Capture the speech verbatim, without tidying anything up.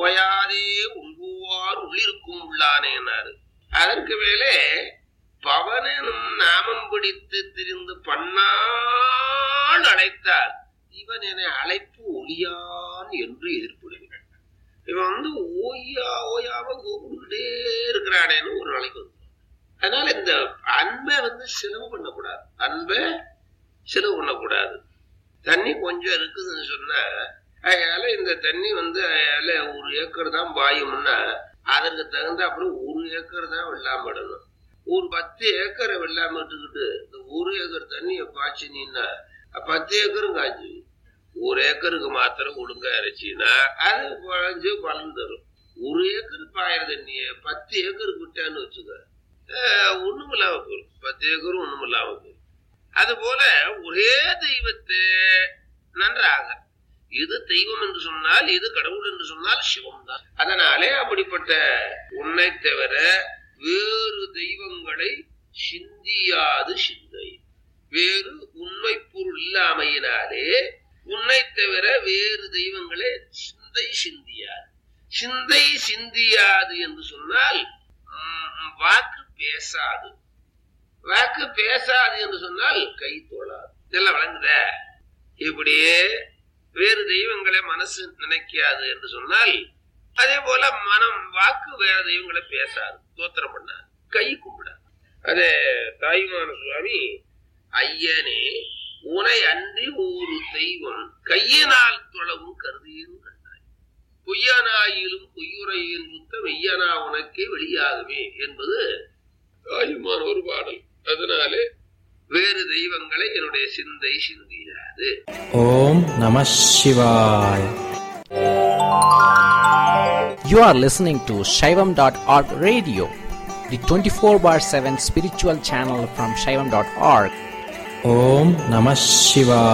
ஓயாதே உள்குவார் உள்ளிருக்கும் உள்ளானேனாரு. அதற்கு மேலே பவனும் நாமம் பிடித்து திரிந்து பன்னாள் அழைத்தார் இவன் என அழைப்பு ஒளியான் என்று எதிர்ப்புடுகிறான். இவன் வந்து ஓய்யா ஓயாம கூப்பிட்டுட்டே இருக்கிறானேன்னு ஒரு நாளைக்கு வந்து. அதனால இந்த அன்பை வந்து செலவு பண்ணக்கூடாது, அன்பை செலவு பண்ணக்கூடாது. தண்ணி கொஞ்சம் இருக்குதுன்னு சொன்னா அதனால இந்த தண்ணி வந்து அதனால ஒரு ஏக்கர் தான் பாயும்னா அதற்கு தகுந்த அப்புறம் ஒரு ஏக்கர் தான் வெள்ளாம இடணும். ஒரு பத்து ஏக்கரை வெள்ளாம விட்டுக்கிட்டு இந்த ஒரு ஏக்கர் தண்ணியை பாய்ச்சினா பத்து ஏக்கரும் காய்ச்சி ஒரு ஏக்கருக்கு மாத்திரம் ஒழுங்கா இறைச்சின்னா அது குழஞ்சு பலன் தரும். ஒரு ஏக்கர் பாயிர தண்ணிய பத்து ஏக்கருக்கு விட்டான்னு வச்சுக்க ஒண்ணும் இல்லாம போயிடும், பத்து ஏக்கரும் ஒண்ணும் இல்லாம போயிடும். அது போல ஒரே தெய்வத்தை நன்றாக இது தெய்வம் என்று சொன்னால் இது கடவுள் என்று சொன்னால் சிவம் தான். அதனாலே அப்படிப்பட்ட உன்னை தவிர வேறு தெய்வங்களை சிந்தியாது சிந்தை. வேறு உண்மை பொருள் இல்லாமையினாலே உன்னை தவிர வேறு தெய்வங்களை சிந்தை சிந்தியாது. சிந்தை சிந்தியாது என்று சொன்னால் வாக்கு பேசாது. வாக்கு பேசாது என்று சொன்னால் கை தோளாது. இதெல்லாம் வழங்குத. இப்படியே வேறு தெய்வங்களை மனசு நினைக்காது என்று சொன்னால் அதே போல மனம் வாக்கு வேற தெய்வங்களை பேசாது, தோத்திரம் பண்ணாது, கை கும்பிடாது. அதே தாயுமான சுவாமி ஐயனே உனை அன்றி ஒரு தெய்வம் கையினால் தொழவும் கருதியும் கண்டாய். பொய்யனாயிலும் பொய்யுரையின் சுத்த மெய்யனா உனக்கே வெளியாகுமே என்பது தாயுமான ஒரு பாடல். அதனாலே வேறு தெய்வங்களை என்னுடைய சிந்தை சிந்தியாது. ஓம் நம சிவாய. You are listening to Shaivam dot org radio, the twenty-four bar seven spiritual channel from Shaivam dot org. Om Namah Shivaya.